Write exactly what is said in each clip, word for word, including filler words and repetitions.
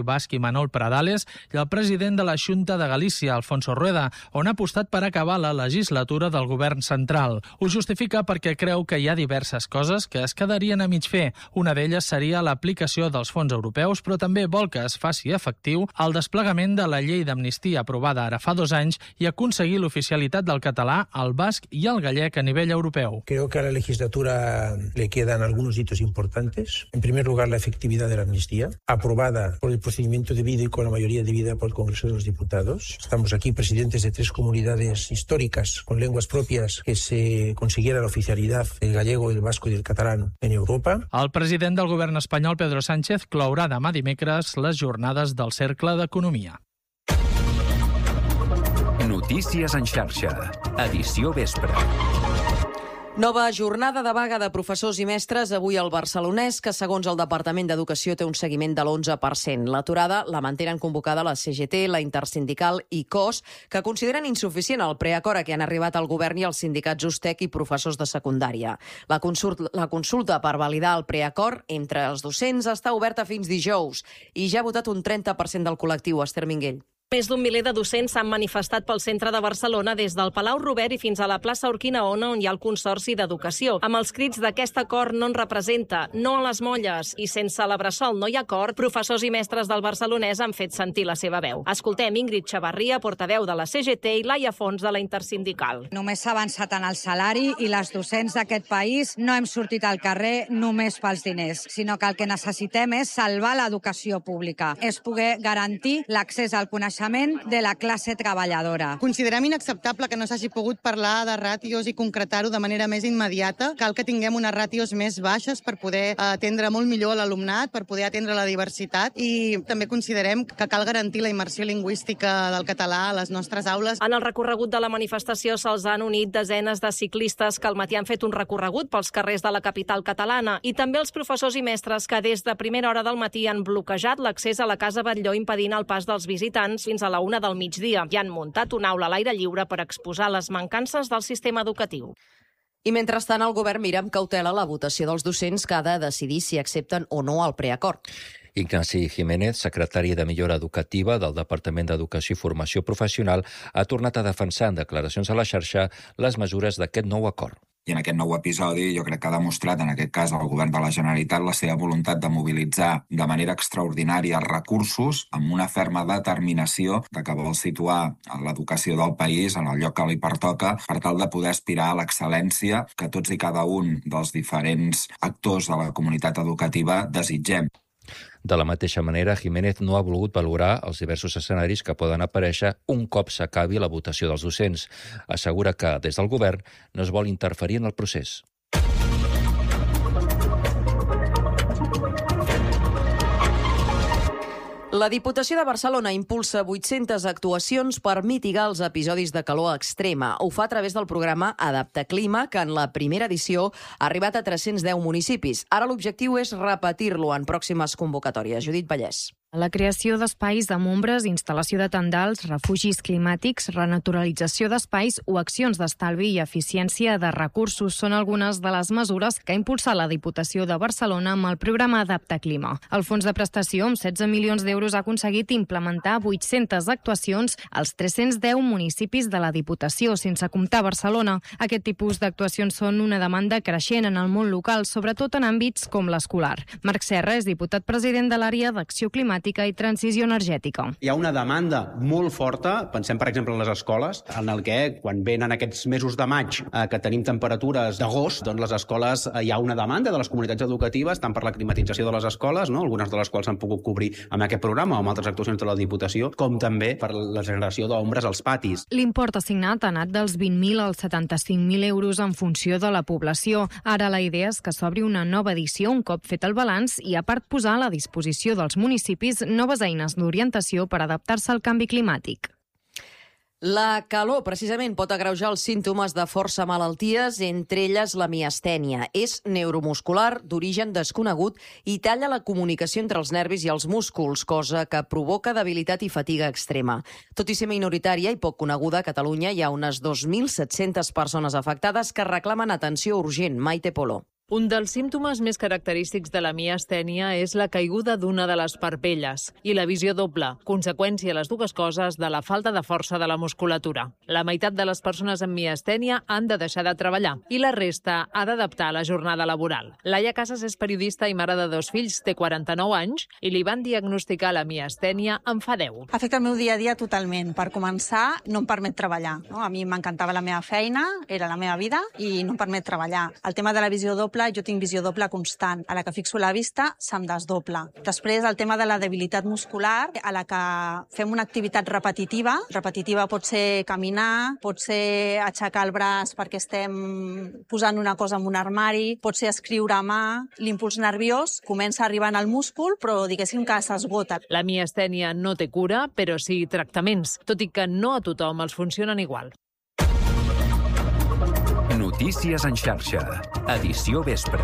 Basc Imanol Pradales i el president de la Xunta de Galícia, Alfonso Rueda, on ha apostat per acabar la legislatura del govern central. Ho justifica perquè creu que hi ha diverses coses que es quedarien a mig fer. Una d'elles seria l'aplicació dels fons europeus, però també vol que es faci efectiu el desplegament de la llei d'amnistia aprovada ara fa dos anys i aconseguir l'oficialitat del català, el basc i el gallec a nivell europeu. Creo que a la legislatura le quedan algunos hitos importantes. En primer lugar, la efectividad de la amnistía, aprobada por el procedimiento debido y con la mayoría debida por el Congreso de los Diputados. Estamos aquí presidentes de tres comunidades históricas con lenguas propias que se consiguiera la oficialidad del gallego, el vasco y el catalán en Europa. El president del govern espanyol, Pedro Sánchez, clourà demà dimecres les jornades del Cercle d'Economia. Notícies en xarxa, edició vespre. Nova jornada de vaga de professors i mestres avui al Barcelonès, que segons el Departament d'Educació té un seguiment de l'onze per cent. L'aturada la mantenen convocada la C G T, la Intersindical i C O S, que consideren insuficient el preacord a què han arribat el govern i els sindicats Ustec i professors de secundària. La consulta, la consulta per validar el preacord entre els docents està oberta fins dijous i ja ha votat un trenta per cent del col·lectiu. Esther Minguell. Més d'un miler de docents s'han manifestat pel centre de Barcelona des del Palau Robert i fins a la plaça Urquinaona, on hi ha el Consorci d'Educació, amb els crits d'aquest acord no en representa, no a les molles, i sense la Bressol no hi ha acord, professors i mestres del Barcelonès han fet sentir la seva veu. Escoltem Ingrid Xavarria, portaveu de la C G T, i Laia Fons, de la Intersindical. Només s'ha avançat en el salari i les docents d'aquest país no hem sortit al carrer només pels diners, sinó que el que necessitem és salvar l'educació pública, és poder garantir l'accés al coneixement de la classe treballadora. Considerem inacceptable que no s'hagi pogut parlar de ràtios i concretar-ho de manera més immediata. Cal que tinguem unes ràtios més baixes per poder atendre molt millor l'alumnat, per poder atendre la diversitat, i també considerem que cal garantir la immersió lingüística del català a les nostres aules. En el recorregut de la manifestació se'ls han unit desenes de ciclistes que al matí han fet un recorregut pels carrers de la capital catalana, i també els professors i mestres que des de primera hora del matí han bloquejat l'accés a la Casa Batlló, impedint el pas dels visitants fins a la una del migdia, i han muntat una aula a l'aire lliure per exposar les mancances del sistema educatiu. I mentrestant, el govern mira amb cautela la votació dels docents que ha de decidir si accepten o no el preacord. Ignasi Jiménez, secretari de Millora Educativa del Departament d'Educació i Formació Professional, ha tornat a defensar en declaracions a la xarxa les mesures d'aquest nou acord. I en aquest nou episodi jo crec que ha demostrat, en aquest cas, el govern de la Generalitat, la seva voluntat de mobilitzar de manera extraordinària recursos amb una ferma determinació de que vol situar l'educació del país en el lloc que li pertoca per tal de poder aspirar a l'excel·lència que tots i cada un dels diferents actors de la comunitat educativa desitgem. De la mateixa manera, Jiménez no ha volgut valorar els diversos escenaris que poden aparèixer un cop s'acabi la votació dels docents. Assegura que, des del govern, no es vol interferir en el procés. La Diputació de Barcelona impulsa vuit-centes actuacions per mitigar els episodis de calor extrema. Ho fa a través del programa Adapta Clima, que en la primera edició ha arribat a tres-cents deu municipis. Ara l'objectiu és repetir-lo en pròximes convocatòries. Judit Vallès. La creació d'espais amb ombres, instal·lació de tendals, refugis climàtics, renaturalització d'espais o accions d'estalvi i eficiència de recursos són algunes de les mesures que ha impulsat la Diputació de Barcelona amb el programa Adapta Clima. El fons de prestació, amb setze milions d'euros, ha aconseguit implementar vuit-centes actuacions als tres-cents deu municipis de la Diputació, sense comptar Barcelona. Aquest tipus d'actuacions són una demanda creixent en el món local, sobretot en àmbits com l'escolar. Marc Serra és diputat president de l'àrea d'Acció Climàtica i Transició Energètica. Hi ha una demanda molt forta, pensem per exemple en les escoles, en el que quan venen aquests mesos de maig eh, que tenim temperatures d'agost, doncs les escoles eh, hi ha una demanda de les comunitats educatives, tant per la climatització de les escoles, no? Algunes de les quals s'han pogut cobrir amb aquest programa o amb altres actuacions de la Diputació, com també per la generació d'ombres als patis. L'import assignat ha anat dels vint mil als setanta-cinc mil euros en funció de la població. Ara la idea és que s'obri una nova edició un cop fet el balanç i a part posar a la disposició dels municipis noves eines d'orientació per adaptar-se al canvi climàtic. La calor, precisament, pot agreujar els símptomes de força malalties, entre elles la miastènia. És neuromuscular, d'origen desconegut i talla la comunicació entre els nervis i els músculs, cosa que provoca debilitat i fatiga extrema. Tot i ser minoritària i poc coneguda, a Catalunya hi ha unes dos mil set-centes persones afectades que reclamen atenció urgent. Maite Polo. Un dels símptomes més característics de la miastènia és la caiguda d'una de les parpelles i la visió doble, conseqüència les dues coses de la falta de força de la musculatura. La meitat de les persones amb miastènia han de deixar de treballar i la resta ha d'adaptar la jornada laboral. Laia Casas és periodista i mare de dos fills, té quaranta-nou anys i li van diagnosticar la miastènia en fa deu. Afecta el meu dia a dia totalment. Per començar, no em permet treballar. No? A mi m'encantava la meva feina, era la meva vida i no em permet treballar. El tema de la visió doble, jo tinc visió doble constant. A la que fixo la vista, se'm desdobla. Després, el tema de la debilitat muscular, a la que fem una activitat repetitiva. Repetitiva pot ser caminar, pot ser aixecar el braç perquè estem posant una cosa en un armari, pot ser escriure a mà. L'impuls nerviós comença arribant al múscul, però diguéssim que s'esgota. La miastènia no té cura, però sí tractaments, tot i que no a tothom els funcionen igual. Notícies en xarxa. Edició vespre.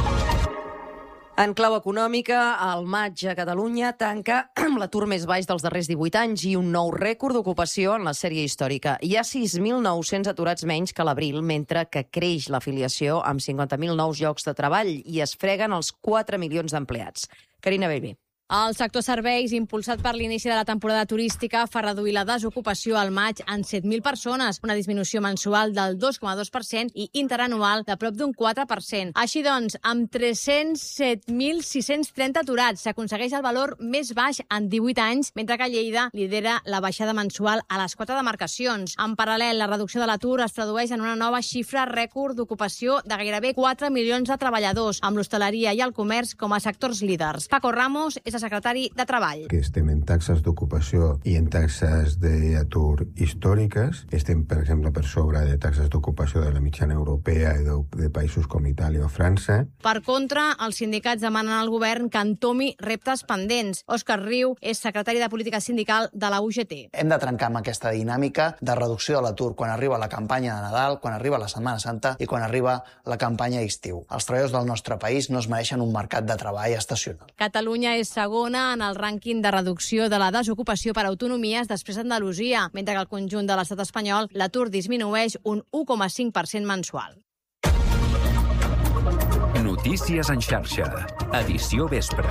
En clau econòmica, el maig a Catalunya tanca amb l'atur més baix dels darrers divuit anys i un nou rècord d'ocupació en la sèrie històrica. Hi ha sis mil nou-cents aturats menys que l'abril, mentre que creix l'afiliació amb cinquanta mil nous llocs de treball i es freguen els quatre milions d'empleats. Carina Bellver. El sector serveis, impulsat per l'inici de la temporada turística, fa reduir la desocupació al maig en set mil persones, una disminució mensual del dos coma dos per cent i interanual de prop d'un quatre per cent. Així doncs, amb tres-cents set mil sis-cents trenta aturats, s'aconsegueix el valor més baix en divuit anys, mentre que Lleida lidera la baixada mensual a les quatre demarcacions. En paral·lel, la reducció de l'atur es tradueix en una nova xifra rècord d'ocupació de gairebé quatre milions de treballadors, amb l'hostaleria i el comerç com a sectors líders. Paco Ramos és el secretari de Treball. Que estem en taxes d'ocupació i en taxes d'atur històriques. Estem, per exemple, per sobre de taxes d'ocupació de la mitjana europea i de, de països com Itàlia o França. Per contra, els sindicats demanen al govern que entomi reptes pendents. Òscar Riu és secretari de Política Sindical de la U G T. Hem de trencar amb aquesta dinàmica de reducció de l'atur quan arriba la campanya de Nadal, quan arriba la Setmana Santa i quan arriba la campanya d'estiu. Els treballadors del nostre país no es mereixen un mercat de treball estacional. Catalunya és segona en el rànquing de reducció de la desocupació per autonomies després d'Andalusia, mentre que al conjunt de l'estat espanyol l'atur disminueix un u coma cinc per cent mensual. Notícies en xarxa. Edició vespre.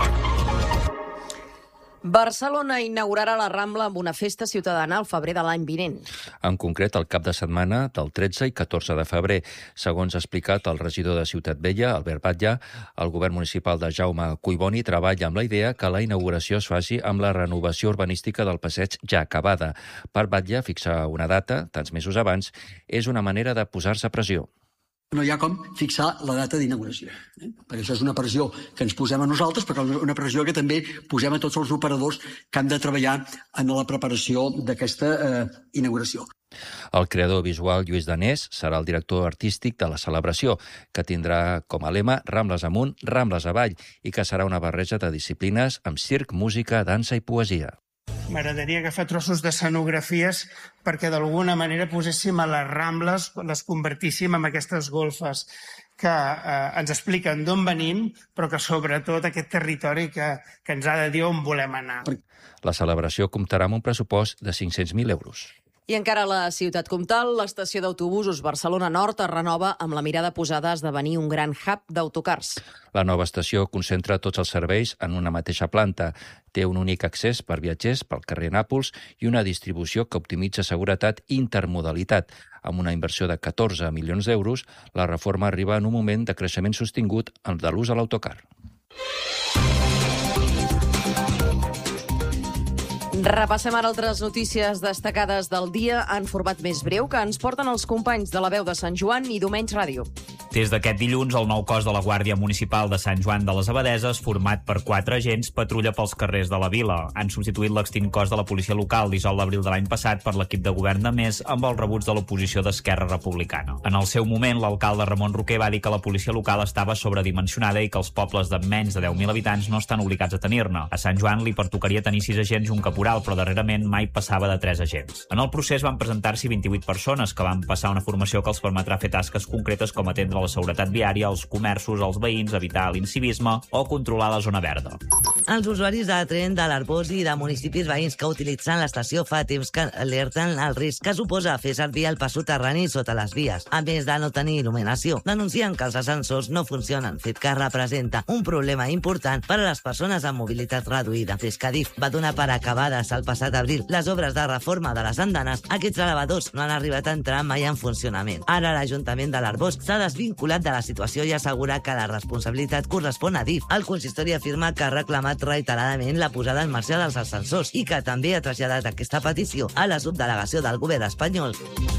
Barcelona inaugurarà la Rambla amb una festa ciutadana al febrer de l'any vinent. En concret, el cap de setmana del tretze i catorze de febrer. Segons ha explicat el regidor de Ciutat Vella, Albert Batlle, el govern municipal de Jaume Cuiboni treballa amb la idea que la inauguració es faci amb la renovació urbanística del passeig ja acabada. Per Batlle, fixar una data, tants mesos abans, és una manera de posar-se pressió. No hi ha com fixar la data d'inauguració, eh? perquè això és una pressió que ens posem a nosaltres, però una pressió que també posem a tots els operadors que han de treballar en la preparació d'aquesta eh, inauguració. El creador visual Lluís Danés serà el director artístic de la celebració, que tindrà com a lema Rambles amunt, Rambles avall, i que serà una barreja de disciplines amb circ, música, dansa i poesia. M'agradaria agafar trossos d'escenografies perquè d'alguna manera poséssim a les Rambles, les convertíssim en aquestes golfes que eh, ens expliquen d'on venim, però que sobretot aquest territori que, que ens ha de dir on volem anar. La celebració comptarà amb un pressupost de cinc-cents mil euros. I encara a la ciutat comtal, l'estació d'autobusos Barcelona Nord es renova amb la mirada posada a esdevenir un gran hub d'autocars. La nova estació concentra tots els serveis en una mateixa planta. Té un únic accés per viatgers pel carrer Nàpols i una distribució que optimitza seguretat i intermodalitat. Amb una inversió de catorze milions d'euros, la reforma arriba en un moment de creixement sostingut de l'ús a l'autocar. Repassem ara altres notícies destacades del dia en format més breu que ens porten els companys de la Veu de Sant Joan i Domenys Ràdio. Des d'aquest dilluns, el nou cos de la Guàrdia Municipal de Sant Joan de les Abadeses, format per quatre agents, patrulla pels carrers de la vila. Han substituït l'extint cos de la policia local dissolt l'abril de l'any passat per l'equip de govern de Més amb els rebuts de l'oposició d'Esquerra Republicana. En el seu moment, l'alcalde Ramon Roquer va dir que la policia local estava sobredimensionada i que els pobles de menys de deu mil habitants no estan obligats a tenir-ne. A Sant Joan li pertocaria tenir sis agents i un caporal, però darrerament mai passava de tres agents. En el procés van presentar-s'hi vint-i-vuit persones que van passar una formació que els permetrà fer tasques concretes com atendre a la seguretat viària, els comerços, els veïns, evitar l'incivisme o controlar la zona verda. Els usuaris de tren de l'Arboç i de municipis veïns que utilitzen l'estació fa temps que alerten el risc que suposa fer servir el pas soterrani sota les vies, a més de no tenir il·luminació. Denuncien que els ascensors no funcionen, fet que representa un problema important per a les persones amb mobilitat reduïda. Des que Adif va donar per acabades el passat abril les obres de reforma de les andanes, aquests elevadors no han arribat a entrar mai en funcionament. Ara l'Ajuntament de l'Arboç s'ha desvinculat de la situació i assegura que la responsabilitat correspon a Adif. El consistori afirma que ha reclamat reiteradament la posada en marxa dels ascensors i que també ha traslladat aquesta petició a la subdelegació del govern espanyol.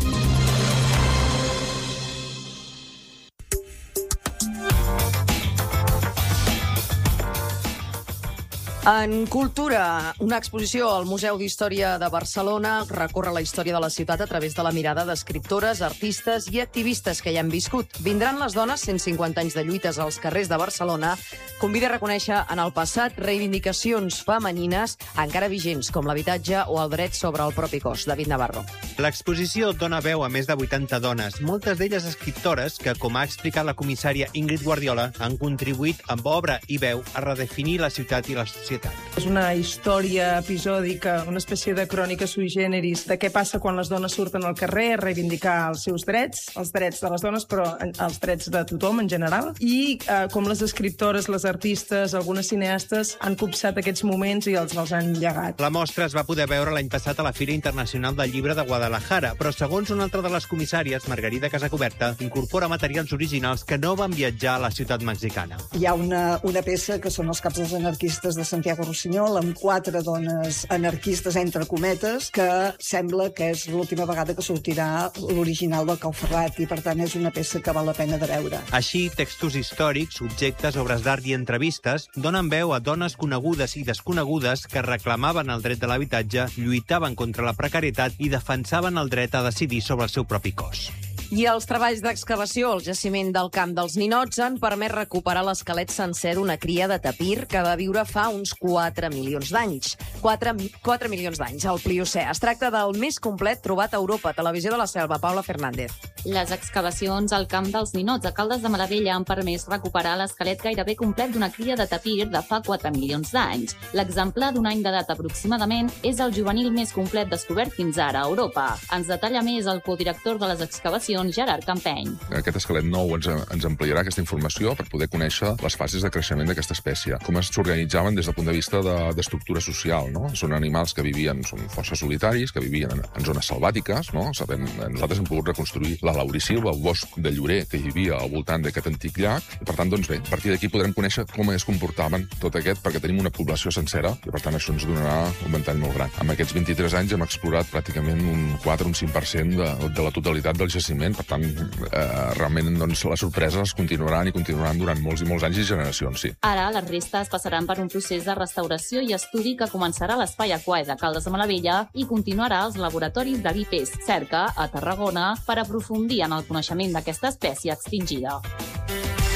En cultura, una exposició al Museu d'Història de Barcelona recorre la història de la ciutat a través de la mirada d'escriptores, artistes i activistes que hi han viscut. Vindran les dones, cent cinquanta anys de lluites als carrers de Barcelona, convida a reconèixer en el passat reivindicacions femenines encara vigents, com l'habitatge o el dret sobre el propi cos. David Navarro. L'exposició dona veu a més de vuitanta dones, moltes d'elles escriptores que, com ha explicat la comissària Ingrid Guardiola, han contribuït amb obra i veu a redefinir la ciutat i la societat. És una història episòdica, una espècie de crònica sui generis de què passa quan les dones surten al carrer a reivindicar els seus drets, els drets de les dones, però els drets de tothom en general, i eh, com les escriptores, les artistes, algunes cineastes han copsat aquests moments i els, els han llegat. La mostra es va poder veure l'any passat a la Fira Internacional del Llibre de Guadalajara, però segons una altra de les comissàries, Margarida Casacoberta, incorpora materials originals que no van viatjar a la ciutat mexicana. Hi ha una, una peça que són els caps dels anarquistes de Santiago Rossinyol, amb quatre dones anarquistes, entre cometes, que sembla que és l'última vegada que sortirà l'original del Cau Ferrat, i per tant és una peça que val la pena de veure. Així, textos històrics, objectes, obres d'art i entrevistes donen veu a dones conegudes i desconegudes que reclamaven el dret de l'habitatge, lluitaven contra la precarietat i defensaven el dret a decidir sobre el seu propi cos. I els treballs d'excavació al jaciment del Camp dels Ninots han permès recuperar l'esquelet sencer d'una cria de tapir que va viure fa uns quatre milions d'anys. quatre milions d'anys, al Pliocè. Es tracta del més complet trobat a Europa. Televisió de la Selva, Paula Fernández. Les excavacions al Camp dels Ninots, a Caldes de Malavella, han permès recuperar l'esquelet gairebé complet d'una cria de tapir de fa quatre milions d'anys. L'exemplar d'un any d'edat aproximadament és el juvenil més complet descobert fins ara a Europa. Ens detalla més el codirector de les excavacions, Gerard Campeny. Aquest esquelet nou ens, ens ampliarà aquesta informació per poder conèixer les fases de creixement d'aquesta espècie, com s'organitzaven des del punt de vista d'estructura de, social. No? Són animals que vivien, són força solitaris, que vivien en, en zones selvàtiques. No? Sabem, nosaltres hem pogut reconstruir la laurisilva, el bosc de llorer que hi havia al voltant d'aquest antic llac, i per tant, doncs bé, a partir d'aquí podrem conèixer com es comportaven tot aquest, perquè tenim una població sencera, i per tant això ens donarà un ventall molt gran. En aquests vint-i-tres anys hem explorat pràcticament un quatre o un cinc per cent de, de la totalitat del jaciment. Per tant, eh, realment doncs, les sorpreses continuaran i continuaran durant molts i molts anys i generacions, sí. Ara, les restes passaran per un procés de restauració i estudi que començarà a l'Espai Aquàtic de Caldes de Malavella i continuarà als laboratoris de l'I P E S, Cerca, a Tarragona, per aprofundir en el coneixement d'aquesta espècie extingida.